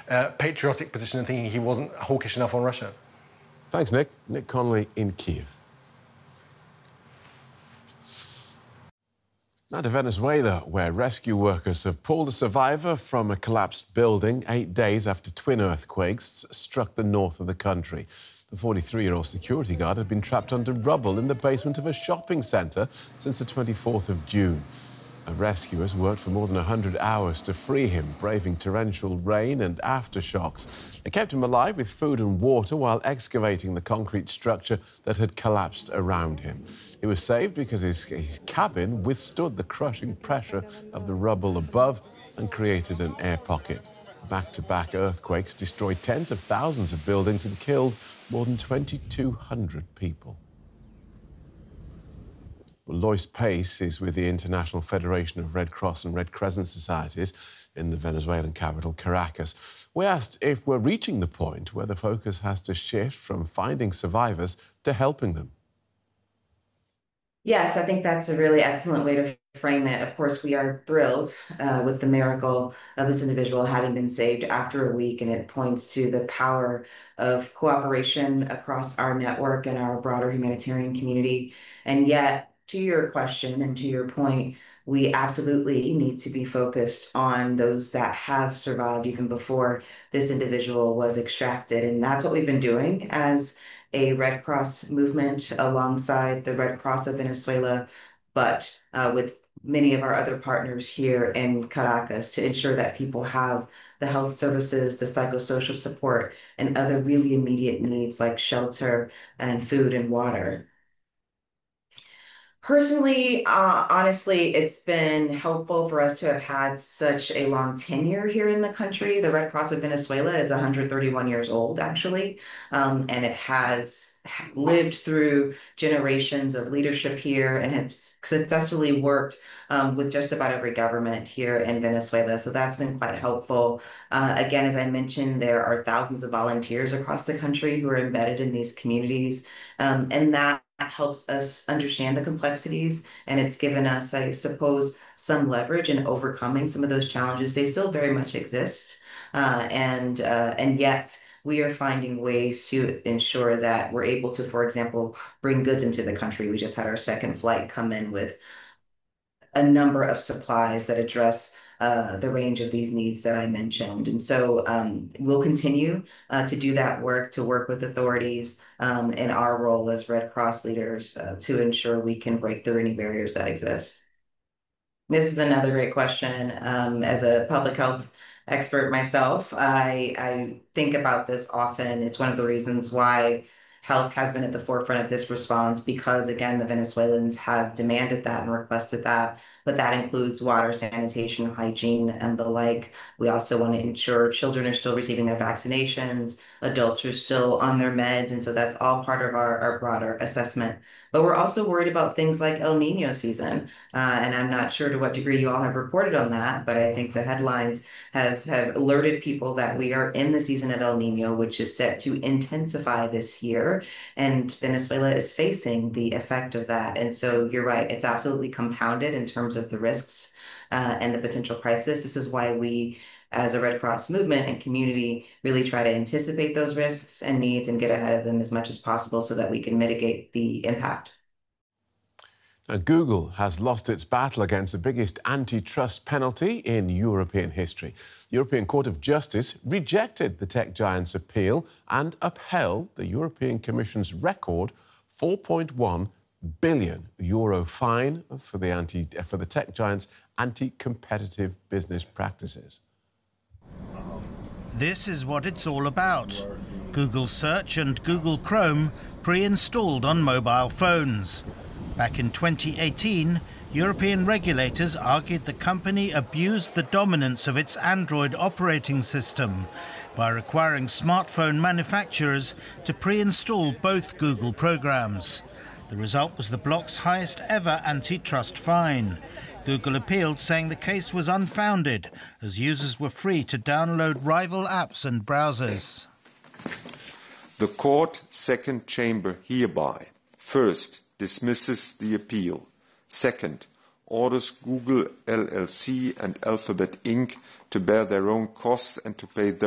patriotic position and thinking he wasn't hawkish enough on Russia. Thanks, Nick. Nick Connolly in Kiev. Now to Venezuela, where rescue workers have pulled a survivor from a collapsed building 8 days after twin earthquakes struck the north of the country. The 43-year-old security guard had been trapped under rubble in the basement of a shopping centre since the 24th of June. Rescuers worked for more than 100 hours to free him, braving torrential rain and aftershocks. They kept him alive with food and water while excavating the concrete structure that had collapsed around him. He was saved because his cabin withstood the crushing pressure of the rubble above and created an air pocket. Back-to-back earthquakes destroyed tens of thousands of buildings and killed more than 2,200 people. Lois Pace is with the International Federation of Red Cross and Red Crescent Societies in the Venezuelan capital, Caracas. We asked if we're reaching the point where the focus has to shift from finding survivors to helping them. Yes, I think that's a really excellent way to frame it. Of course, we are thrilled with the miracle of this individual having been saved after a week, and it points to the power of cooperation across our network and our broader humanitarian community. And yet, to your question and to your point, we absolutely need to be focused on those that have survived even before this individual was extracted. And that's what we've been doing as a Red Cross movement alongside the Red Cross of Venezuela, but with many of our other partners here in Caracas to ensure that people have the health services, the psychosocial support, and other really immediate needs like shelter and food and water. Personally, honestly, it's been helpful for us to have had such a long tenure here in the country. The Red Cross of Venezuela is 131 years old, actually, and it has lived through generations of leadership here and has successfully worked with just about every government here in Venezuela. So that's been quite helpful. Again, as I mentioned, there are thousands of volunteers across the country who are embedded in these communities, and that helps us understand the complexities, and it's given us, I suppose, some leverage in overcoming some of those challenges. They still very much exist, and yet we are finding ways to ensure that we're able to, for example, bring goods into the country. We just had our second flight come in with a number of supplies that address the range of these needs that I mentioned. And so we'll continue to do that work, to work with authorities in our role as Red Cross leaders to ensure we can break through any barriers that exist. This is another great question. As a public health expert myself, I think about this often. It's one of the reasons why health has been at the forefront of this response because, again, the Venezuelans have demanded that and requested that, but that includes water, sanitation, hygiene, and the like. We also want to ensure children are still receiving their vaccinations, adults are still on their meds, and so that's all part of our broader assessment. But we're also worried about things like El Nino season, and I'm not sure to what degree you all have reported on that, but I think the headlines have alerted people that we are in the season of El Nino, which is set to intensify this year, and Venezuela is facing the effect of that. And so you're right, it's absolutely compounded in terms of the risks and the potential crisis. This is why we, as a Red Cross movement and community, really try to anticipate those risks and needs and get ahead of them as much as possible so that we can mitigate the impact. Now, Google has lost its battle against the biggest antitrust penalty in European history. The European Court of Justice rejected the tech giant's appeal and upheld the European Commission's record €4.1 billion fine for the tech giant's anti-competitive business practices. This is what it's all about. Google Search and Google Chrome pre-installed on mobile phones. Back in 2018, European regulators argued the company abused the dominance of its Android operating system by requiring smartphone manufacturers to pre-install both Google programs. The result was the bloc's highest ever antitrust fine. Google appealed, saying the case was unfounded, as users were free to download rival apps and browsers. The court second chamber hereby, first, dismisses the appeal. Second, orders Google LLC and Alphabet Inc. to bear their own costs and to pay those